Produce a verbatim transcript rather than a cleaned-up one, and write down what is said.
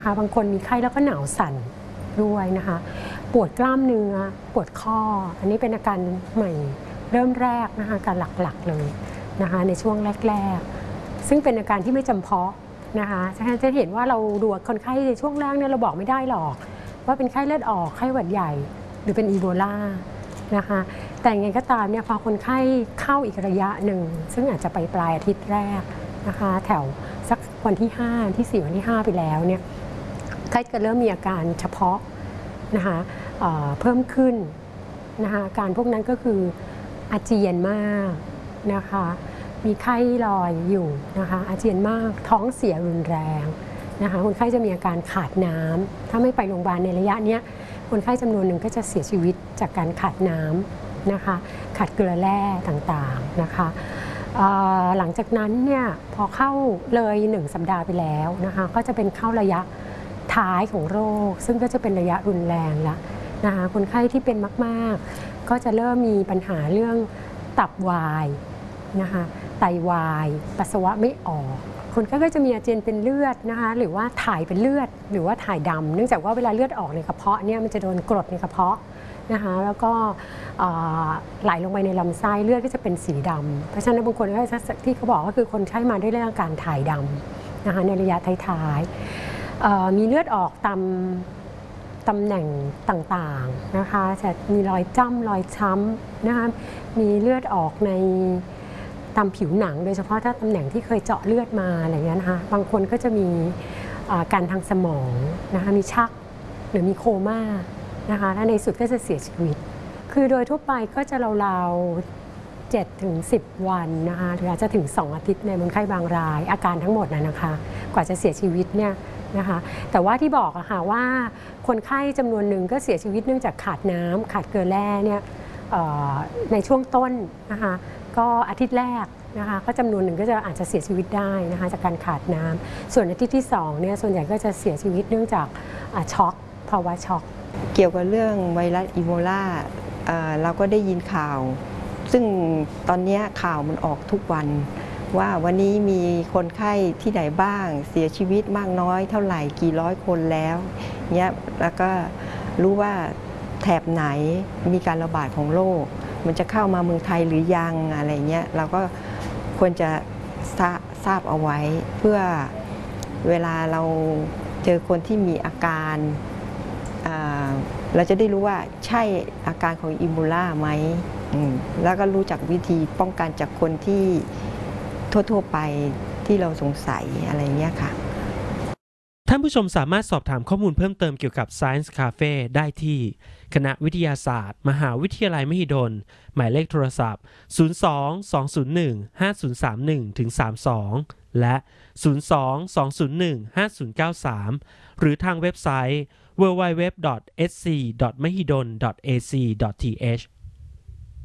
ค่ะบางคนมีไข้แล้วก็หนาวสั่นด้วยนะคะปวดกล้ามเนื้อปวดข้ออันนี้เป็นอาการใหม่เริ่มแรกนะคะการหลักๆเลยนะคะในช่วงแรกๆซึ่งเป็นอาการที่ไม่จำเพาะนะคะจะเห็นว่าเราดูคนไข้ในช่วงแรกเนี่ยเราบอกไม่ได้หรอกว่าเป็นไข้เลือดออกไข้หวัดใหญ่หรือเป็นอีโบลานะคะแต่ยังไงก็ตามเนี่ยพอคนไข้เข้าอีกระยะหนึ่งซึ่งอาจจะไปปลายอาทิตย์แรกนะคะแถวสักวันที่ห้าที่สี่วันที่ห้าไปแล้วเนี่ยไข้จะเริ่มมีอาการเฉพาะนะคะเเพิ่มขึ้นนะคะอาการพวกนั้นก็คืออาเจียนมากนะคะมีไข้ลอยอยู่นะคะอาเจียนมากท้องเสียรุนแรงนะคะคนไข้จะมีอาการขาดน้ำถ้าไม่ไปโรงพยาบาลในระยะนี้คนไข้จำนวนหนึ่งก็จะเสียชีวิตจากการขาดน้ำนะคะขาดเกลือแร่ต่างๆนะคะหลังจากนั้นเนี่ยพอเข้าเลยหนึ่งสัปดาห์ไปแล้วนะคะก็จะเป็นเข้าระยะท้ายของโรคซึ่งก็จะเป็นระยะรุนแรงแล้วนะคะคนไข้ที่เป็นมากๆก็จะเริ่มมีปัญหาเรื่องตับวายนะคะไตวายปัสสาวะไม่ออกคนไข้ก็จะมีอาเจียนเป็นเลือดนะคะหรือว่าถ่ายเป็นเลือดหรือว่าถ่ายดำเนื่องจากว่าเวลาเลือดออกในกระเพาะเนี่ยมันจะโดนกรดในกระเพาะนะคะแล้วก็ไหลลงไปในลำไส้เลือดก็จะเป็นสีดำเพราะฉะนั้นบางคนที่เขาบอกก็คือคนไข้มาด้วยเรื่องการถ่ายดำนะคะในระยะท้ายๆมีเลือดออกตามตำแหน่งต่างๆนะคะจะมีรอยจ้ำรอยช้ำนะคะมีเลือดออกในตามผิวหนังโดยเฉพาะถ้าตำแหน่งที่เคยเจาะเลือดมาอะไรอย่างเงี้ยนะคะบางคนก็จะมีการทางสมองนะคะมีชักหรือมีโคม่านะคะและในสุดก็จะเสียชีวิตคือโดยทั่วไปก็จะราวๆเจ็ดถึงสิบวันนะคะหรืออาจจะถึงสองอาทิตย์ในคนไข้บางรายอาการทั้งหมดนะนะคะกว่าจะเสียชีวิตเนี่ยนะคะแต่ว่าที่บอกอะค่ะว่าคนไข้จำนวนหนึ่งก็เสียชีวิตเนื่องจากขาดน้ำขาดเกลือแร่เนี่ยในช่วงต้นนะคะก็อาทิตย์แรกนะคะก็จำนวนหนึ่งก็จะอาจจะเสียชีวิตได้นะคะจากการขาดน้ำส่วนอาทิตย์ที่สองเนี่ยส่วนใหญ่ก็จะเสียชีวิตเนื่องจากช็อกภาวะช็อกเกี่ยวกับเรื่องไวรัสอีโบลาเราก็ได้ยินข่าวซึ่งตอนนี้ข่าวมันออกทุกวันว่าวันนี้มีคนไข้ที่ไหนบ้างเสียชีวิตมากน้อยเท่าไหร่กี่ร้อยคนแล้วเนี่ยแล้วก็รู้ว่าแถบไหนมีการระบาดของโรคมันจะเข้ามาเมืองไทยหรือยังอะไรเงี้ยเราก็ควรจะทราบเอาไว้เพื่อเวลาเราเจอคนที่มีอาการเราจะได้รู้ว่าใช่อาการของอีโบลาไหมแล้วก็รู้จักวิธีป้องกันจากคนที่ทั่วๆไปที่เราสงสัยอะไรเงี้ยค่ะท่านผู้ชมสามารถสอบถามข้อมูลเพิ่มเติมเกี่ยวกับ Science Cafe ได้ที่คณะวิทยาศาสตร์มหาวิทยาลัยมหิดลหมายเลขโทรศัพท์ ศูนย์ สอง สอง ศูนย์ หนึ่ง ห้า ศูนย์ สาม หนึ่ง สาม สอง และ ศูนย์ สอง สอง ศูนย์ หนึ่ง ห้า ศูนย์ เก้า สาม หรือทางเว็บไซต์ ดับเบิลยู ดับเบิลยู ดับเบิลยู ดอท เอส ซี ดอท มหิดล ดอท เอ ซี ดอท ที เอช